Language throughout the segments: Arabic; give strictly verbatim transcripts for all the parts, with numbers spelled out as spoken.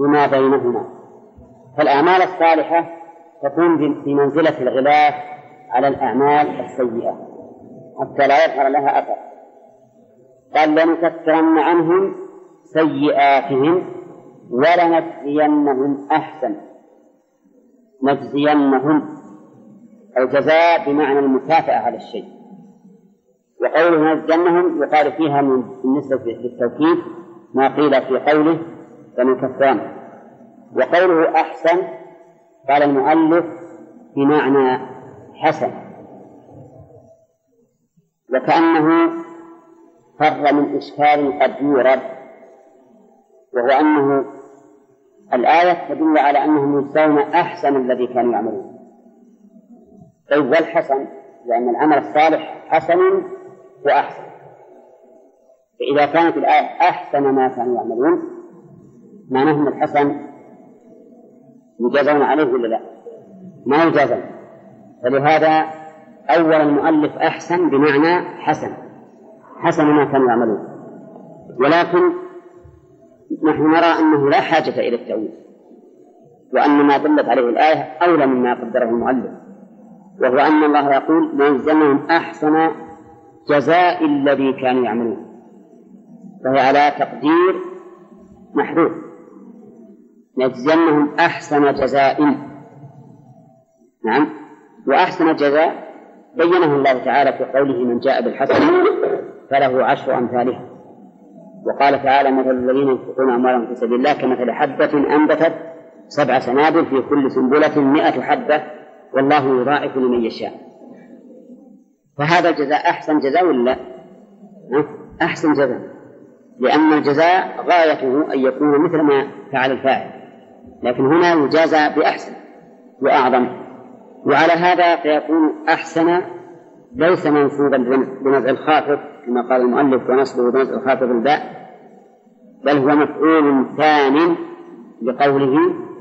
بما بينهما. فالأعمال الصالحة تكون بمنزلة الغلاف على الأعمال السيئة حتى لا يظهر لها أثر. قال لنكفرن عنهم سيئاتهم ولنجزينهم أحسن. نجزينهم الجزاء بمعنى المكافأة على الشيء، وقوله نجزينهم يقال فيها من بالنسبة للتوكيد ما قيل في قوله لنكفرن. وقوله أحسن قال المؤلف بمعنى حسن، وكأنه فر من إشكال قد يورد، وهو أنه الآية تدل على أنهم يجزون أحسن الذي كانوا يعملون. طيب والحسن؟ لأن العمل الصالح حسن وأحسن، فإذا كانت الآية أحسن ما كانوا يعملون معناه أن الحسن يجازون عليه ولا لا؟ ما يجازون. فلهذا أول المؤلف أحسن بمعنى حسن، حسن ما كانوا يعملون. ولكن نحن نرى أنه لا حاجة إلى التأويل، وأن ما دلت عليه الآية أولى مما قدره المؤلف، وهو أن الله يقول لنجزينهم أحسن جزاء الذي كانوا يعملون، فهي على تقدير محذوف، نجزينهم أحسن جزاء. نعم، وأحسن جزاء بينه الله تعالى في قوله من جاء بالحسنة فله عشر أمثالها. وقال تعالى مثل الذين ينفقون أموالهم في سبيل الله كمثل حبة أنبتت سبع سنابل في كل سنبلة مئة حبة والله يضاعف لمن يشاء. فهذا الجزاء أحسن جزاء ولا أحسن جزاء؟ لأن الجزاء غايته أن يكون مثل ما فعل الفاعل، لكن هنا يجازى بأحسن وأعظم. وعلى هذا فيكون أحسن ليس منصوبا بنزع الخافض كما قال المؤلف ونصبه بنزع الخافض الباء، بل هو مفعول ثان لقوله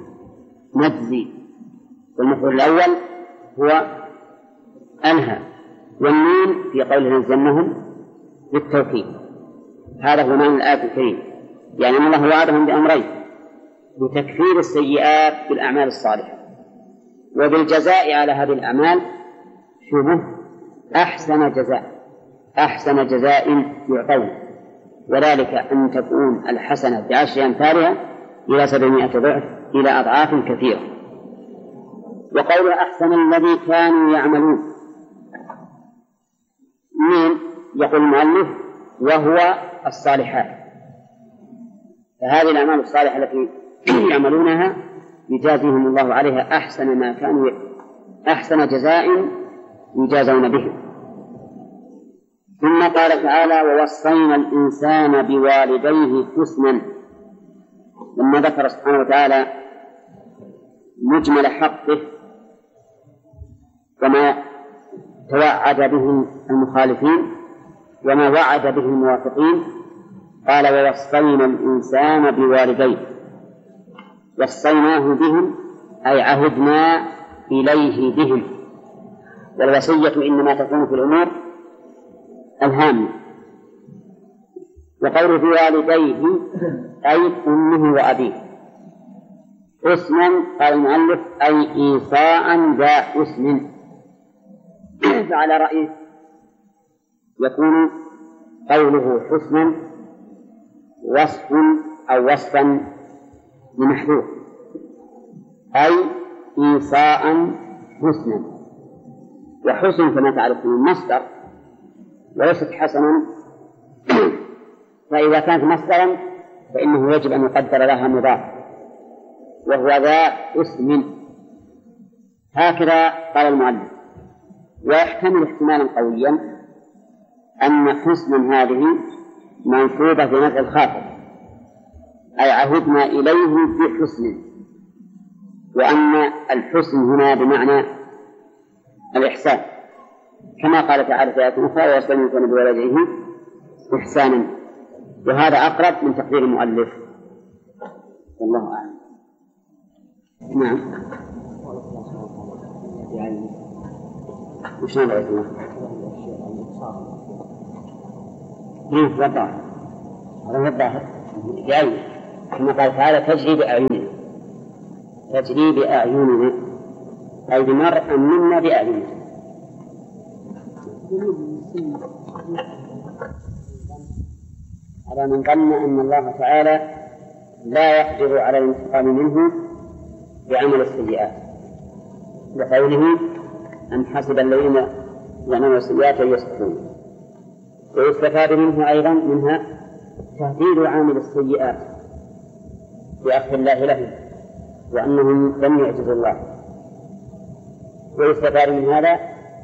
نجزي، والمفعول الأول هو أنهى، والنون في قوله نجزينهم بالتوكيد. هذا هو معنى الآية الكريمة، يعني أن الله وعدهم بأمرين: بتكفير السيئات بالأعمال الصالحة، وبالجزاء على هذه الأعمال شبه أحسن جزاء، أحسن جزاء يعطون، وذلك أن تكون الحسنة بعشر أمثالها إلى سبعمائة ضعف إلى أضعاف كثيرة. وقول أحسن الذي كانوا يعملون، من يقول المؤلف وهو الصالحات، فهذه الأعمال الصالحة التي يعملونها يجازيهم الله عليها أحسن ما كانوا أحسن جزاء يجازون به. ثم قال تعالى ووصينا الإنسان بوالديه حسنا، لما ذكر سبحانه وتعالى مجمل حقه وما توعد به المخالفين وما وعد به الموافقين، قال ووصينا الإنسان بوالديه. وصيناه بهم أي عهدنا إليه بهم، والوصية إنما تكون في الأمور الهامة. وقوله بوالديه أي أمه وأبيه. حسنا قال المؤلف أي إيصاء ذا حسن، فعلى رأيه يكون قوله حسنا وصف أو وصفا بمحذوف، أي إيصاء حسنا. وحسن كما تعرفون مصدر وليست حسنا، فإذا كانت مصدرا فإنه يجب أن يقدر لها مضاف وهو ذا اسم. هكذا قال المؤلف. ويحتمل احتمالا قويا أن حسنا هذه منصوبة بنزع الخافض أي عهدنا إليه بحسن، وأن الحسن هنا بمعنى الإحسان كما قال تعالى في آية أخرى ووصينا الإنسان بوالديه إحسانا، وهذا أقرب من تقدير المؤلف والله أعلم. نعم. يعني وش هذا اسمه؟ هذا هو الظاهر جاي كما قال تعالى تجري بأعيننا، تجري بأعيننا أي بمرء منا بأعيننا. على من ظن أن الله تعالى لا يقدر على الانتقام منه بعمل السيئات، بقوله أن حسب الذين يعملون السيئات أن يسقطون. ويستفاد منه أيضا منها تهديد عامل السيئات بأخذ الله له وأنهم لم يعجزوا الله. ويستفاد من هذا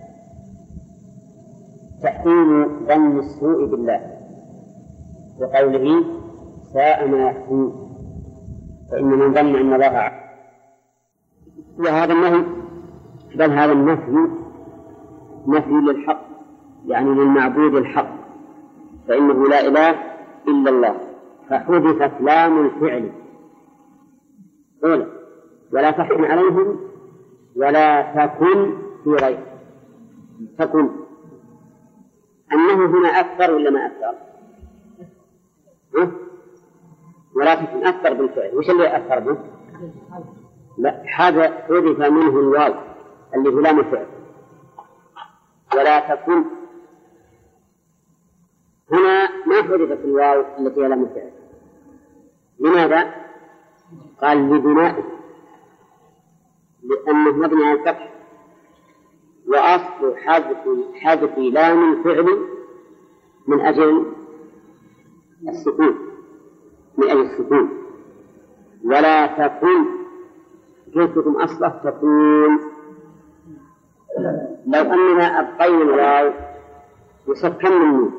تحريم ظن السوء بالله وقوله ساء ما يحكمون، فإن من ظن أن الله أعلم. وهذا النهي بل هذا النفي نفي للحق، يعني للمعبود الحق، فإنه لا إله إلا الله، فحذفت لام الفعل أولا ولا تحكم عليهم ولا تكن في ريب. تكن أنه هنا أكثر ولا ما أكثر؟ ولا تكن أكثر بالفعل. وش اللي أكثر به؟ لا، هذا حذف منه الواو اللي هو لام الفعل. ولا تكن هنا ما حذفت الواو التي هي لام الفعل. لماذا؟ قال لبنائه، لأنه مبني على الفتح، وأصل حذف حذف لام الفعل من أجل السكون، من أجل السكون. ولا تكن جئتكم أصله تكون. لو أننا أبقينا الواو وسكن النون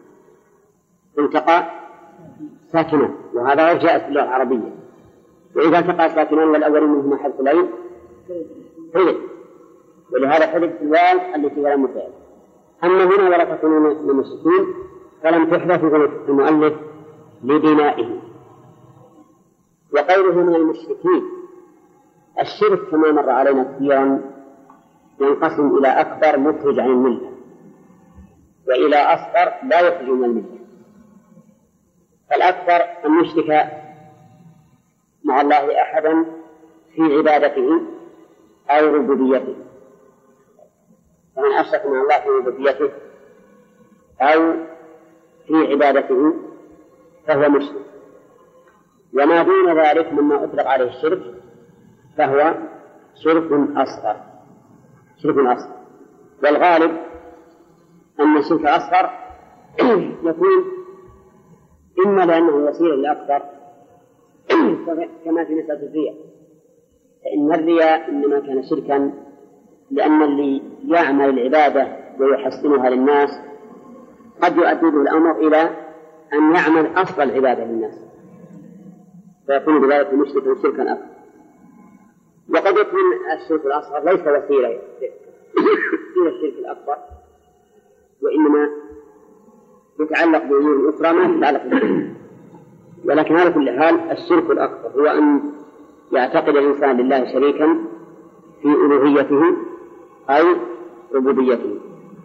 التقى ساكنا، وهذا غير جائز في اللغة العربية. وإذا التقى ساكنان والأول منهما حذف العين حذف، ولهذا حذف الواو التي ولا مفعل. أما هنا ولا تكونون من السكون فلم تحذف المؤلف لبنائه. وقوله من المشركين، الشرك كما مر علينا كثيرا ينقسم إلى أكبر مخرج عن الملة، وإلى أصغر لا يخرج من الملة. فالأكبر أن يشرك مع الله أحدا في عبادته أو ربوبيته، فمن أشرك مع الله في ربوبيته أو في عبادته فهو مشرك. وما دون ذلك مما أطلق عليه الشرك فهو شرك أصغر، شرك أصغر. والغالب أن الشرك الأصغر يكون إما لأنه وسيلة لأكثر كما في مسألة الرياء، فإن الرياء إنما كان شركا لأن اللي يعمل العبادة ويحسنها للناس قد يؤدي به الأمر إلى أن يعمل أصل العبادة للناس، فيكون بذلك مشركا شركا أكثر. وقد يكون الشرك الأصغر ليس وسيلة إلى الشرك الأكبر، وإنما يتعلق بأمور أخرى ما تتعلق بالشرك. ولكن على كل حال الشرك الأكبر هو أن يعتقد الإنسان لله شريكا في ألوهيته أو ربوبيته.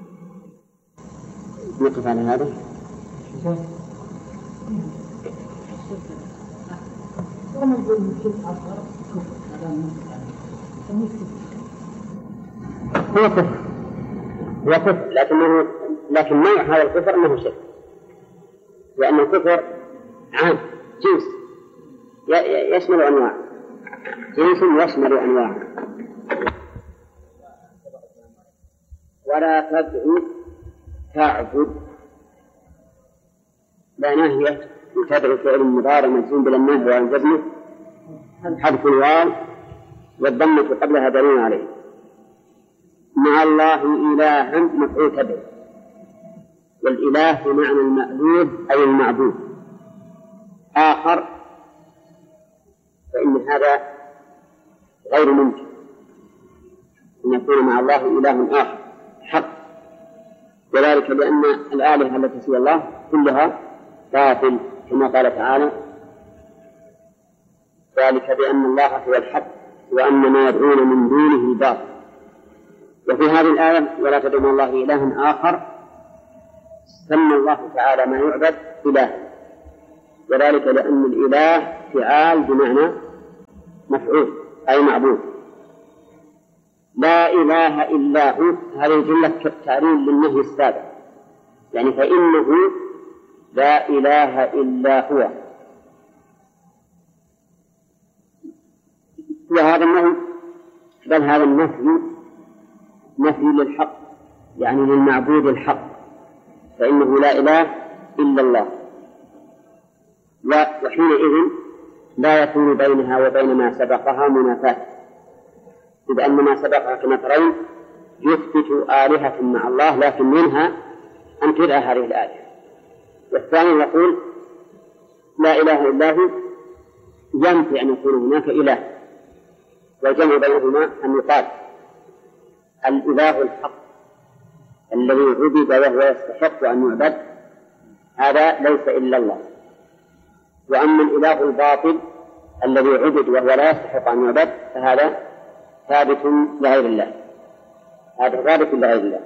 نقف على هذا. هو كفر، هو كفر، لكنه لكن نوع هذا الكفر أنه شرك، لأن الكفر عام جنس يشمل أنواع، جنس يشمل أنواع. ولا تدعو تعبد، لا ناهية تدعو فعل مضارع مجزوم بالنهي وعن جزمه، حذف الواو والضمة قبلها دليل عليه. مع الله إلها مفعول تدعو، والإله بمعنى المألوه أي المعبود آخر، فإن هذا غير ممكن أن يكون مع الله إله آخر حق، وذلك لأن الآلهة التي سوى الله كلها باطل، كما قال تعالى ذلك بأن الله هو الحق وأن ما يدعون من دونه باطل. وفي هذه الآية ولا تدعوا مع الله إلها آخر سمى الله تعالى ما يعبد إله، وذلك لأن الإله افتعال بمعنى مفعول أي معبود. لا إله إلا هو هذه جملة تعليل للنهي السابق، يعني فإنه لا إله إلا هو. وهذا النهي بل هذا النفي نفي للحق، يعني للمعبود الحق، فإنه لا إله إلا الله. وحينئذ لا يكون بينها وبين ما سبقها منافاة، إذ أن ما سبقها كما ترون يثبت آلهة مع الله، لكن منها أن تدعى هذه الآلهة. والثاني يقول لا إله إلا هو ينفي أن يكون هناك إله، والجمع بينهما أن يقال الإله الحق الذي عبد وهو يستحق أن يعبد هذا ليس إلا الله، وأما الإله الباطل الذي عبد وهو لا يستحق أن يعبد فهذا ثابت لغير الله، هذا ثابت لغير الله.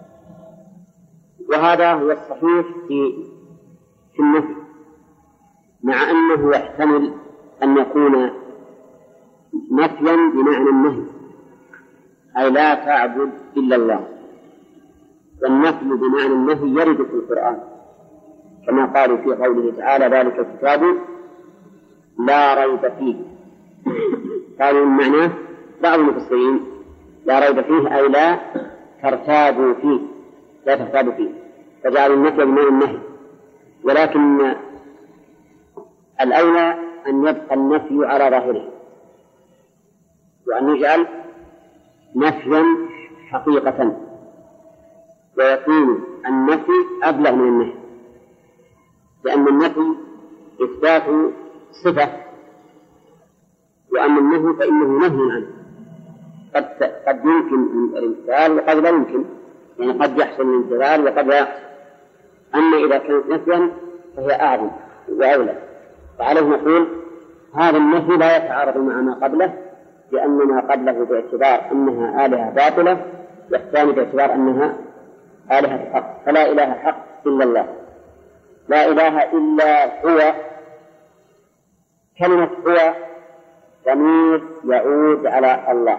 وهذا هو الصحيح في في النفي، مع أنه يحتمل أن يكون نفيا بمعنى النهي، أي لا تعبد إلا الله. والنفي بمعنى النهي يرد في القرآن كما قالوا في قوله تعالى ذلك الكتاب لا ريب فيه. قالوا معناه بعض المفسرين لا ريب فيه أي لا ترتابوا فيه، لا ترتابوا فيه، فجعلوا النفي بمعنى النهي. ولكن الأولى أن يبقى النفي على ظاهره، وأن يجعل نفيا حقيقة، ويكون النفي أبلغ من النهي، لأن النفي إثبات صفة، وأما النهي فإنه نهي عنه. قد قد يمكن الامتثال وقد لا يمكن، يعني قد يحصل الامتثال وقد لا يحصل. أما إذا كانت نفيا فهي أعظم وأولى، فعليه نقول هذا النفي لا يتعارض مع ما قبله، لأن ما قبله باعتبار أنها آلهة باطلة، والثاني باعتبار أنها آلهة حق، فلا إله حق إلا الله. لا إله إلا هو، كلمة هو ضمير يعود على الله،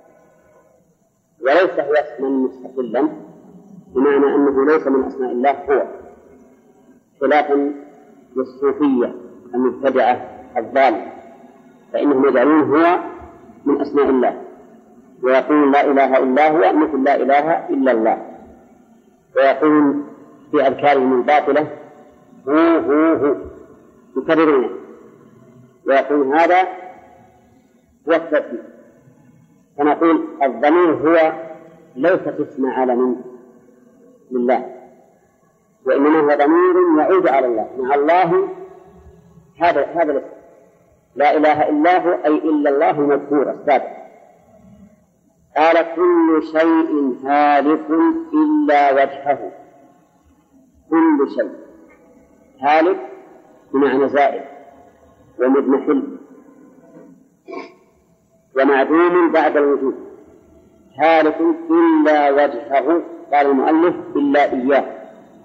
وليس هو اسما مستقلا، بمعنى أنه ليس من أسماء الله هو، خلافا للصوفية المبتدعة الضالة، فإنهم يجعلون هو من أسماء الله، ويقولون لا إله إلا هو مثل لا إله إلا الله، ويقولون في أذكارهم الباطلة هو هو هو يكررونه، ويقول هذا هو التثبيت. فنقول الضمير هو ليس اسم علم لله، وإنما هو ضمير يعود على الله، مع الله هذا هذا الاسم لا إله إلا هو أي إلا الله مذكور السابق. قال كل شيء هالك إلا وجهه، كل شيء هالك بمعنى زائد ومضمحل ومعدوم بعد الوجود، هالك إلا وجهه، قال المؤلف إلا إياه،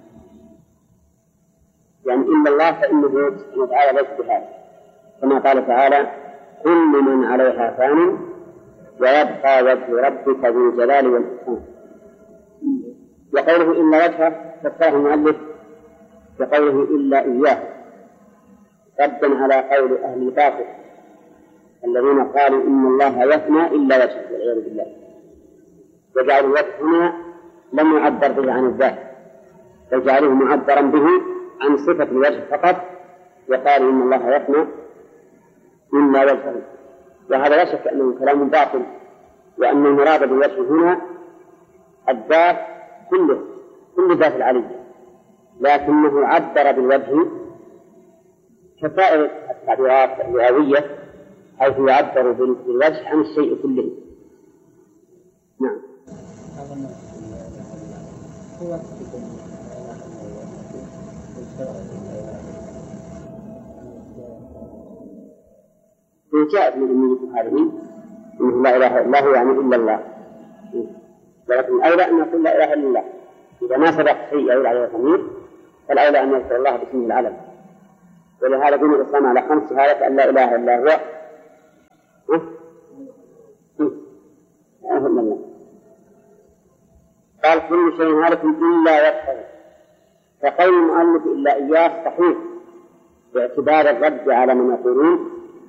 يعني إلا الله فإنه سبحانه وتعالى ليس بهذا، كما قال تعالى كل من عليها فان ويبقى وجه ربك ذو الجلال والإكرام. وقوله إلا وجهه فسره المؤلف بقوله إلا إياه، ردا على قول أهل الباطل الذين قالوا إن الله يفنى إلا وجهه والعياذ بالله، وجعلوا الوجه هنا لم يعبر به عن الذات، بل جعلوه معبرا به عن صفة الوجه فقط، وقالوا إن الله يفنى إلا وجهه. وهذا لا شك أنه كلام باطل، وأن المراد بالوجه هنا الذات كله، كل ذات العلية، لكنه عبر بالوجه كسائر التعبيرات اللغوية، حيث يعبر بالوجه عن الشيء كله. نعم. وجاءت من أمنية هذه إنه لا إله إلا هو يعني إلا الله، ولكن الأولى أن نقول لا إله إلا الله. إذا ما سبق شيء يقول عليه الضمير فالأولى أن يذكر الله باسمه العلم، ولهذا بني الإسلام على خمس شهادة أن لا إله إلا هو. قال كل شيء هالك إلا وجهه، فقول المؤلف إلا إياه صحيح باعتبار الرد على من يقولون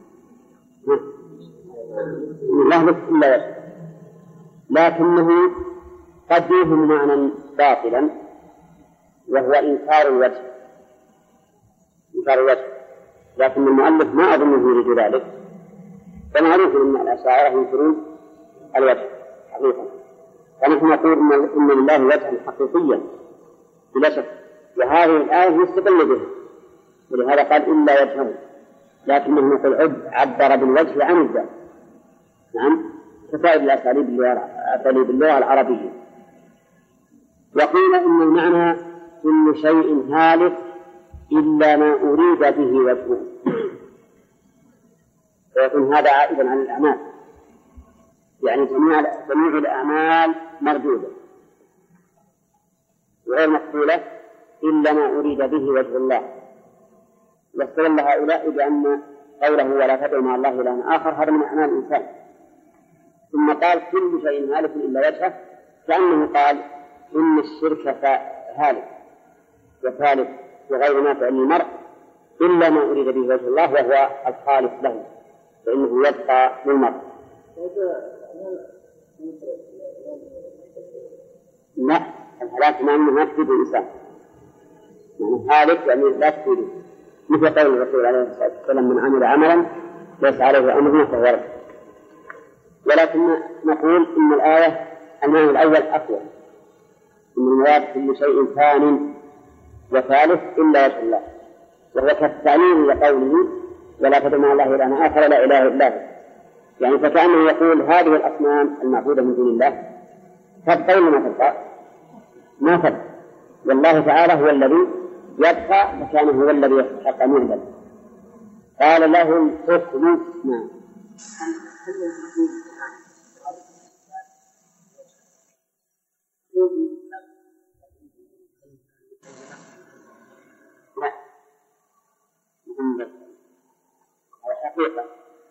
لا يهلك إلا وجهه، لكنه قد يفهم معنى باطلا وهو إنكار الوجه، إنكار الوجه، لكن المؤلف ما أظنه يريد ذلك، فمعروف أن الأشاعرة ينكرون الوجه حقيقة، فنحن نقول إن لله وجها حقيقيا بلا شك، وهذه الآية يستدل بها، ولهذا قال إلا وجهه، لكنه نقول عد عبر بالوجه عن الذات. نعم، كسائر الأساليب اللغة العربية. وقيل إن المعنى كل شيء هالك إلا ما أريد به وجهه، ويكون هذا عائدا عن الأعمال، يعني جميع جميع الأعمال مردودة وغير مقبولة إلا ما أريد به وجه الله. واستدل هؤلاء بأن قوله ولا تدع مع الله إلها آخر هذا من أعمال الإنسان، ثم قال كل شيء هالك إلا وجهه، كأنه قال إن الشرك هالك وثالث وغير نافع للمرء إلا ما أريد به وجه الله وهو الخالص له، فإنه يبقى للمرء. لا، الهلاك ما تفيد الإنسان، يعني هالك يعني لا تفيده، مثل قول الرسول عليه الصلاة والسلام من عمل عملا ليس عليه أمرنا فهو رد. ولكن نقول إن الآية المعنى الأول أقوى، إن المراد كل شيء ثان وثالث إلا وجه الله، وهو كالتعليل لقوله ولا تدع مع الله إلها آخر لا إله إلا هو، يعني فكأنه يقول هذه الأصنام المعبودة من دون الله تبقى ولا ما تبقى؟ ما تبقى، والله تعالى هو الذي يبقى مكانه، هو الذي يستحق أن يهدى. قال له الحكم. نعم. حقيقة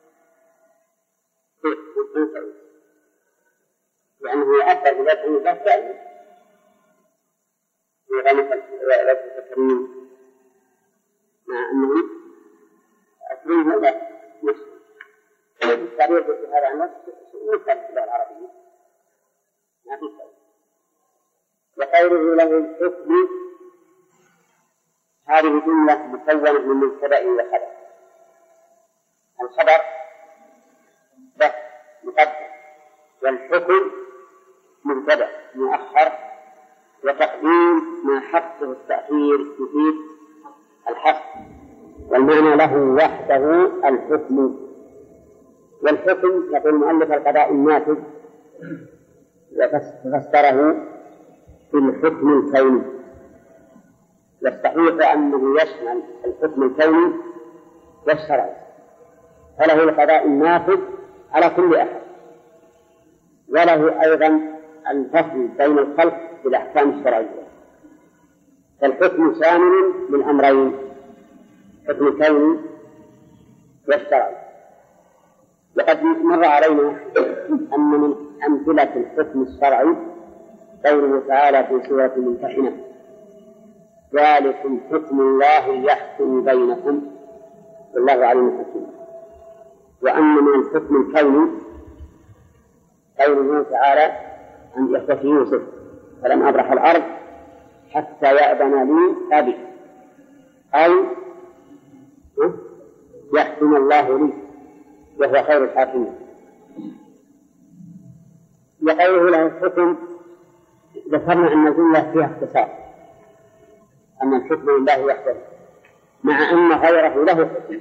لأنه يعبر بذلك عن الله فعلا في غنى التكريم، مع أنه أكريم هذا نفسه التعبير بهذا عن نفسه مثل في اللغة العربية ما في شيء. وقوله له الحكم هذه جملة مكونة من مبتدأ وخبر. الخبر ده مقدم، والحكم مبتدأ مؤخر، وتقديم ما حقه التأخير يفيد الحق، والمعنى له وحده الحكم. والحكم يقول المؤلف القضاء النافذ، وفسره بالحكم الكوني، يستحيق أنه يشمل الحكم الكوني والشرعي، فله القضاء النافذ على كل أحد، وله أيضا الفصل بين الخلق بالأحكام الشرعية، فالحكم شامل للأمرين، حكم الكوني والشرعي. وقد مر علينا أن من أمثلة الحكم الشرعي قوله تعالى في سورة الممتحنة ذلكم حكم الله يحكم بينكم والله عليم حكيم. وأن من الحكم الكوني قوله تعالى عن إخوة يوسف فلم أبرح الأرض حتى يأذن لي أبي، أي يحكم الله لي وهو خير الحاكمين. وقوله له الحكم ذكرنا أن الجملة فيها اختصار، أن الحكم لله وحده مع أن غيره له حكم،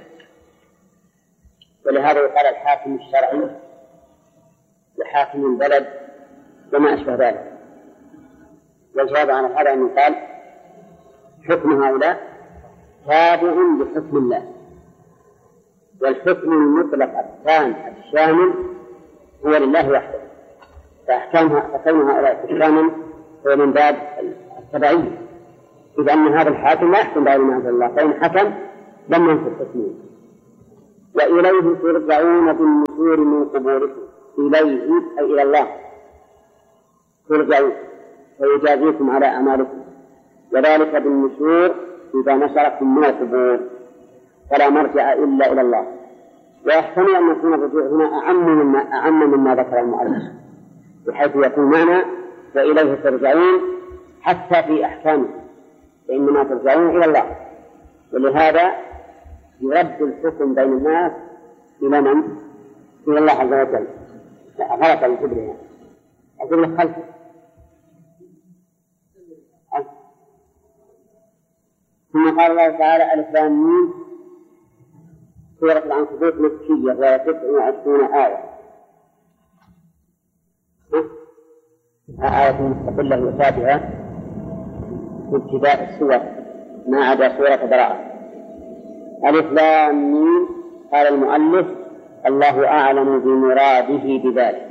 ولهذا يقال الحاكم الشرعي وحاكم البلد وما أشبه ذلك. والجواب عن هذا أن يقال حكم هؤلاء تابع لحكم الله، والحكم المطلق التام الشامل هو لله وحده، فأحكامها فكون هؤلاء حكاما هو من باب التبعية، إذ أن هذا الحاكم لا يحكم بغير ما أنزل الله، فإن حكم لم ينفذ حكمه. وإليه ترجعون بالنشور من قبوركم، إليه أي إلى الله ترجعون فيجازيكم على أعمالكم، وذلك بالنشور إذا نشركم من القبور فلا مرجع إلا إلى الله. ويحتمل أن يكون الرجوع هنا أعم مما, أعم مما ذكر المؤلف، بحيث يكون معنى وإليه ترجعون حتى في أحكامه، فإنما ترجعون إلى الله. ولهذا يرد الحكم بين الناس إلى من؟ إلى الله عز وجل. غلط الكبرى أقول لك خلفه. ثم قال الله تعالى ألف لام ميم، سورة العنكبوت مكية وهي تسع وعشرون آية، آية مستقلة يتابعها في ابتداء السور ما عدا سورة براءة. ألف لام ميم، قال المؤلف الله أعلم بمراده بذلك،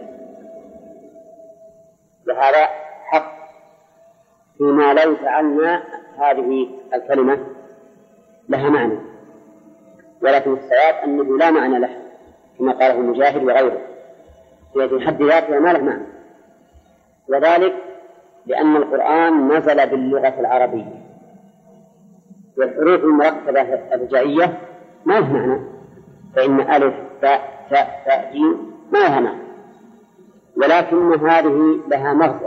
وهذا حق فيما لو جعلنا هذه الكلمة لها معنى، ولكن الصواب أنه لا معنى له كما قاله المجاهد وغيره، في حد ذاته ما له معنى، وذلك لأن القرآن نزل باللغة العربية، والحروف المركبة الهجائية ما له معنى، فإن ألف باء تاء تاء جيم ما لها معنى، ولكن هذه لها مغزى،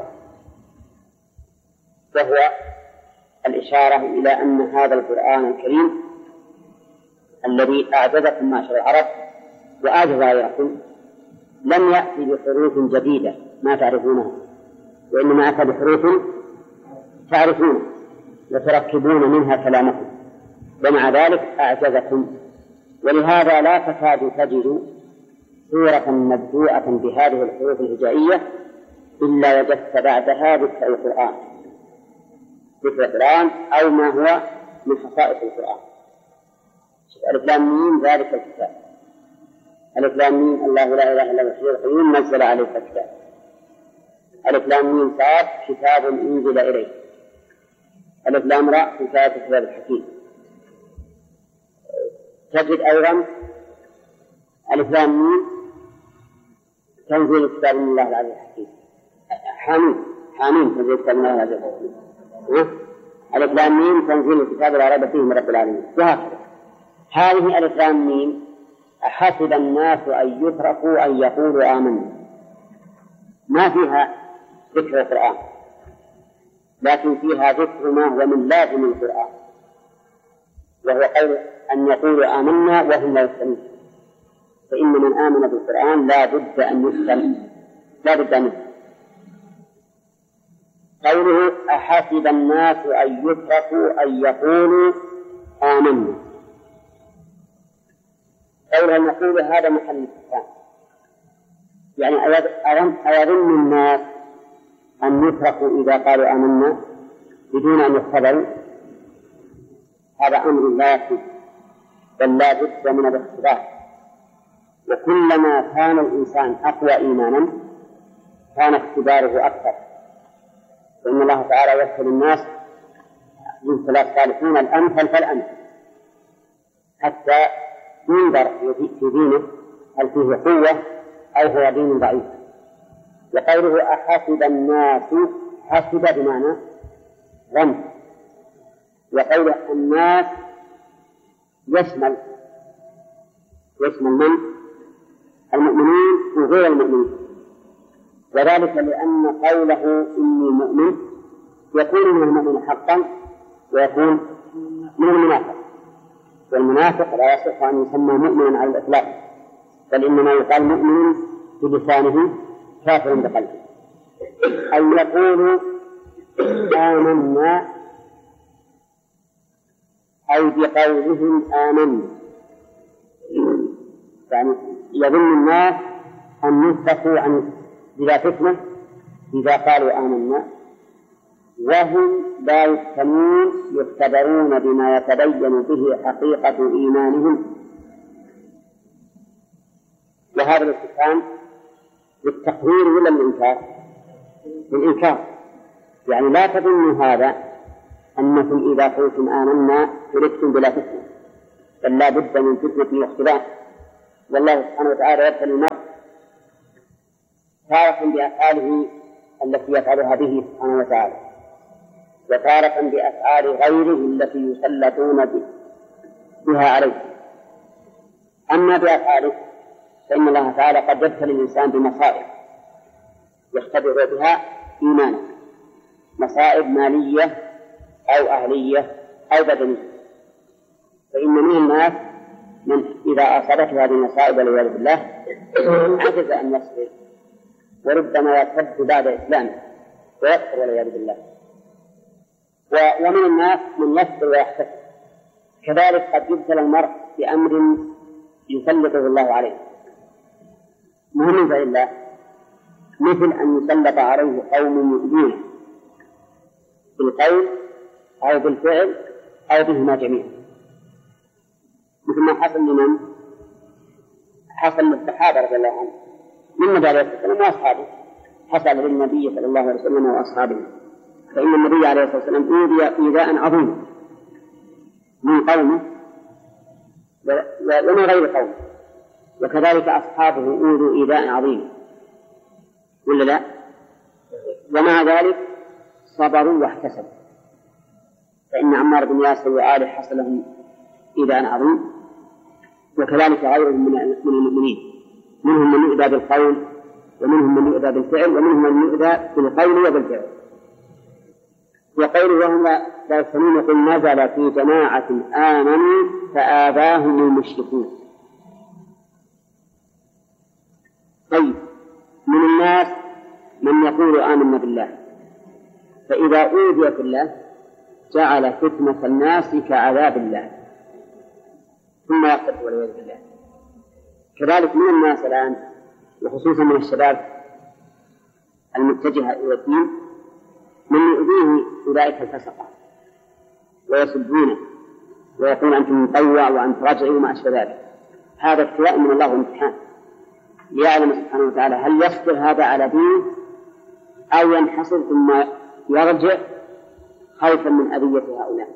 وهو الإشارة إلى أن هذا القرآن الكريم الذي أعجزكم معشر العرب وأعجز غيركم لم يأتي بحروف جديدة ما تعرفونها، وإنما أتى بحروف تعرفونها وتركبون منها كلامكم، ومع ذلك أعجزكم. ولهذا لا تكاد تجد سورة مبدوءة بهذه الحروف الهجائية إلا وجدت بعدها ذكر القرآن ذكر القرآن أو ما هو من خصائص القرآن. ألف لام ميم ذلك الكتاب، ألف لام ميم الله لا إله إلا هو الحي القيوم نزل عليك الكتاب، ألف لام ميم صاد كتاب أنزل إليك، ألف لام راء كتاب كتاب الحكيم. تجد أيضا ألف لام ميم تنزيل كتاب من الله العزيز الحكيم، حامين حامين تنزيل كتاب من الله العزيز الحكيم، ألف لام ميم تنزيل الكتاب لا ريب فيه من رب العالمين، وهكذا. هذه ألف لام ميم أحسب الناس أن يتركوا أن يقولوا آمنا، ما فيها ذكر القرآن، لكن فيها ذكر ما هو من لازم القرآن، وهو قول أن يقولوا آمنا وهم لا يفتنون، فإن من آمن بالقرآن لا بد أن يفتن، لا بد أن يفتن. قوله أحسب الناس أن يتركوا أن يقولوا آمنا، قولها نقول هذا محل الاستفهام، يعني أيظن الناس أن يتركوا إذا قالوا آمنا بدون أن يختبروا؟ هذا أمر لا يكفي، بل لا بد من الاختبار، وكلما كان الإنسان أقوى إيمانا كان اختباره أكثر، فإن الله تعالى يدخل الناس من ثلاث ثالثون الأمثل فالأمثل حتى ينظر في دينه هل فيه قوة أو هو دين ضعيف. وقوله أحسب الناس حسب بمعنى ظن، وقوله الناس يشمل يشمل من؟ المؤمنين وغير المؤمنين، وذلك لأن قوله إني مؤمن يكون من المؤمن حقا ويكون من المنافق، والمنافق لا يصح أن يسمى مؤمنا على الإطلاق، بل إنما يقال مؤمن بلسانه كافر بقلبه. أن يقولوا آمنا أي بقولهم آمنا، يعني يظن الناس أن يتركوا عن بلا فتنة إذا قالوا آمنا، وهم لا يفتنون يختبرون بما يتبين به حقيقة إيمانهم. وهذا الاستفهام للتقرير ولا للإنكار؟ للإنكار، يعني لا تظنوا هذا أنكم إذا قلتم آمنا تركتم بلا فتنة، بل لا بد من فتنة واختلاف. والله سبحانه وتعالى يبتلي المرء تارة بأفعاله التي يفعلها به سبحانه وتعالى، وتارة بأفعال غيره التي يسلطون بها عليه. أما بأفعاله فإن الله تعالى قد يبتلي الإنسان بمصائب يختبر بها إيمانه، مصائب مالية أو أهلية أو بدنية. فإن من الناس من إذا أصابته هذه المصائب والعياذ بالله عجز أن يصبر، وربما يرتد بعد إسلامه ويكفر والعياذ بالله. ومن الناس من يصبر ويحتسب. كذلك قد يبتلى المرء بأمر يسلطه الله عليه مهم فإلا، مثل أن يسلط عليه قوم يؤذونه بالقول أو بالفعل أو بهما جميعا، مثل ما حصل لمن حصل للصحابة رضي الله عنهم من النبي عليه الصلاة والسلام وأصحابه، حصل للنبي صلى الله عليه وسلم وأصحابه. فإن النبي عليه الصلاة والسلام أوذي إيذاء عظيما من قومه ومن غير قومه، وكذلك أصحابه أوذوا إيذاء عظيما ولا لا؟ ومع ذلك صبروا واحتسبوا. فإن عمار بن ياسر وآله حصل لهم إيذاء عظيم، وكذلك غيرهم من المؤمنين، منهم من يؤذى بالقول ومنهم من يؤذى بالفعل ومنهم من يؤذى بالقول وبالفعل. وقوله وهم لا يستمعون يقول نزل في جماعة آمنوا فآذاهم المشركون. طيب، من الناس من يقول آمنا بالله، فإذا أوذي في الله جعل فتنة الناس كعذاب الله ثم يقتل والعياذ بالله. كذلك من الناس الآن وخصوصا من الشباب المتجهة إلى الدين من يؤذيه أولئك الفسقة ويسبونه ويقول أنتم مطوع وأنت رجعي وما أشبه ذلك. هذا ابتلاء من الله وامتحان ليعلم سبحانه وتعالى هل يصبر هذا على دينه أو ينحصر ثم يرجع خوفا من أذية هؤلاء.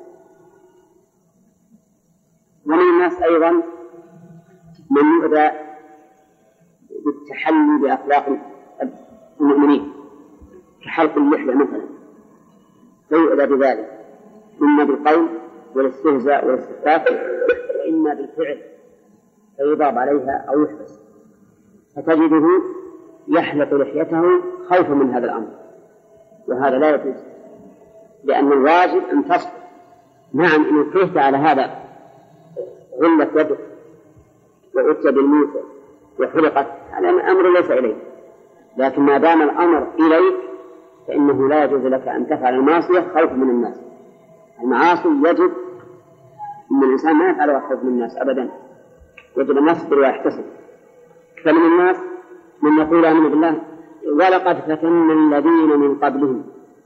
ومن الناس أيضا من يؤذى بالتحلي بأخلاق المؤمنين كحلق اللحية مثلا، فيؤذى بذلك إما بالقول والاستهزاء والاستخفاف وإما بالفعل فيضرب عليها أو يحبس، فتجده يحلق لحيته خوفا من هذا الأمر، وهذا لا يجوز، لأن الواجب أن تصبر. نعم إن كرهت على هذا غلت يدك وأتى بالموت وحرقت، هذا أمر ليس إليك، لكن ما دام الأمر إليك فإنه لا يجوز لك أن تفعل المعصية خوف من الناس. المعاصي يجب أن الإنسان ما يفعلها خوف من الناس أبدا، يجب أن يصبر ويحتسب. فمن الناس من يقول آمنا بالله ولقد فتنا الذين من قبلهم.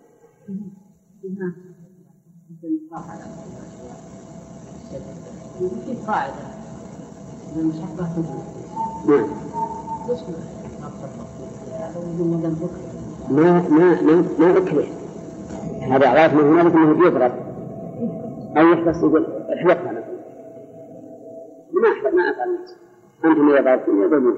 في قاعدة من المشبه نعم ما ما ما ما أكره هذا علاج من هنالك أنه يضرب أو يحبس يقول احلقها مثلا ما أحب ما أفعل نفسي أنتم إذا ضربتم يضربون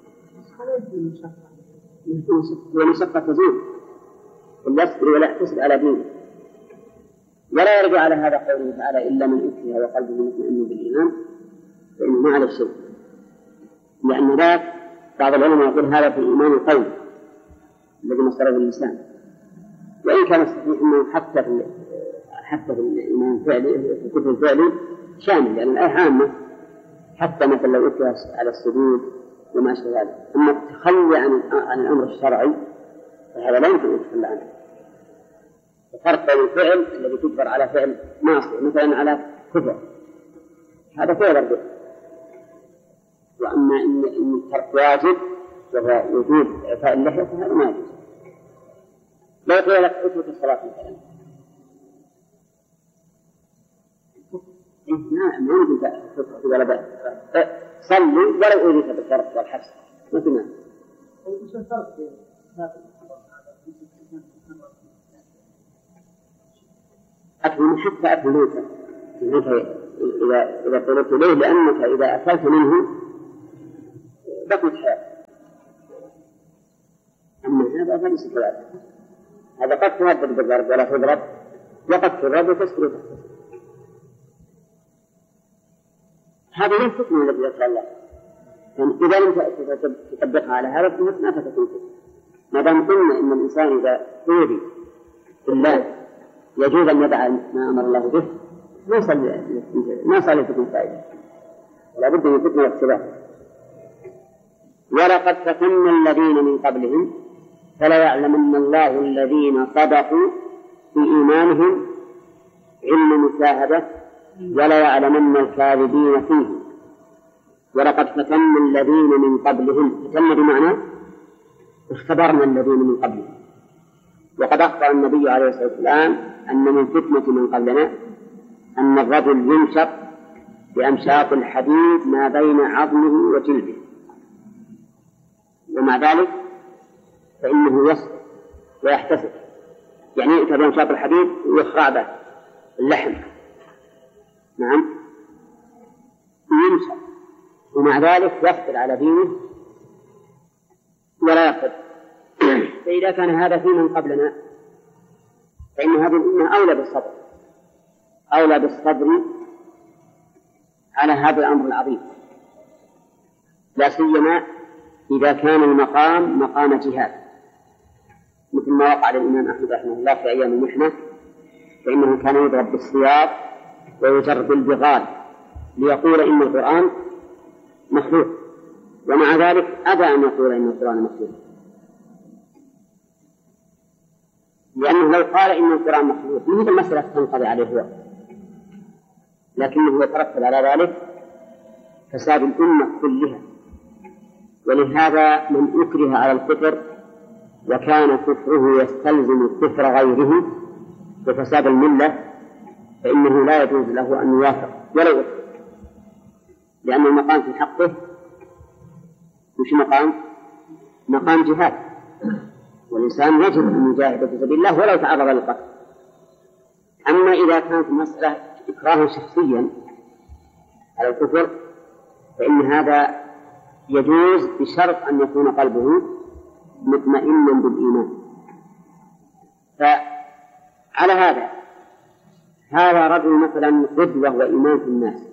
والمشقة تزول واليسر ولا يحتسب على دينه. ولا يرجع على هذا قوله تعالى إلا من أكره وقلبه مطمئن بالإيمان فإنه ما على الشرك، لأن ذاك بعض العلماء يقول هذا في الإيمان القول الذي مصدره اللسان، وإن كان الصحيح أنه حتى في حتى في الإيمان الفعلي في الكفر الفعلي شامل، لأن الآية عامة حتى مثلا لو أكره على السجود وما أشبه ذلك. أما التخلي عن عن الأمر الشرعي فهذا لا يمكن أن يتخلى عنه. فرق بين الفعل الذي تجبر على فعل معصية مثلا على كفر هذا فعل به، وأما إن إن الترك واجب وهو وجود إعفاء اللحية فهذا ما يجوز. لا يقول لك اترك الصلاة مثلا ما ما يمكن تترك ولا بأس، صلي ولو أريد بالترك والحبس مثلا. أكل حتى أكل موتى موتى إذا إذا اضطررت إليه، لأنك إذا أكلت منه بقيت حياة. أما هذا فليس كذلك، هذا قد تهدد بالضرب ولا تضرب، وقد تضرب وتسكر تحته. هذا هو الحكم الذي ذكر الله. إذا لم تطبقها على هذا الحكم ما فتكون. ما دام قلنا إن الإنسان إذا أوذي بالله يجوز أن يدع ما أمر الله به، ما صار ما صار لتكون فائدة، ولا بد من فتنة واختبار. ولقد فتنا الذين من قبلهم فليعلمن الله الذين صدقوا في إيمانهم علم مشاهدة وليعلمن الكاذبين فيه. ولقد فتنا الذين من قبلهم، فتنا بمعنى اختبرنا الذين من قبلهم. وقد أخبر النبي عليه الصلاة والسلام أن من فتنة من قبلنا أن الرجل ينشط بأمشاط الحديد ما بين عظمه وجلده، ومع ذلك فإنه يصبر ويحتسب، يعني يؤتى بأمشاط الحديد ويخرع به اللحم، نعم، ينشط، ومع ذلك يصبر على دينه ولا يقبل. فإذا كان هذا في من قبلنا فإن هذه الأمة أولى بالصبر، أولى بالصبر على هذا الأمر العظيم، لا سيما إذا كان المقام مقام جهاد، مثل ما وقع للإمام أحمد رحمه الله في أيام المحنة، فإنه كان يضرب بالسياط ويجر بالبغال ليقول إن القرآن مخلوق، ومع ذلك أبى أن يقول إن القرآن مخلوق، لأنه لو قال إن القرآن مخلوق مثل المسألة تنقضي عليه هو، لكنه يترتب على ذلك فساد الأمة كلها. ولهذا من أكره على الكفر وكان كفره يستلزم كفر غيره وفساد الملة فإنه لا يجوز له أن يوافق ولو أكره، لأن المقام في حقه مش مقام مقام جهاد، والإنسان يجب أن يجاهد في سبيل الله ولو تعرض للقتل. أما إذا كانت المسألة إكراها شخصيا على الكفر فإن هذا يجوز بشرط أن يكون قلبه مطمئنا بالإيمان. فعلى هذا هذا رجل مثلا قدوة وإيمان في الناس